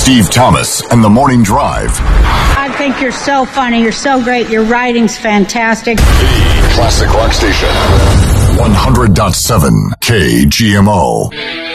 Steve Thomas and the Morning Drive. I think you're so funny. You're so great. Your writing's fantastic. The Classic Rock Station. 100.7 KGMO.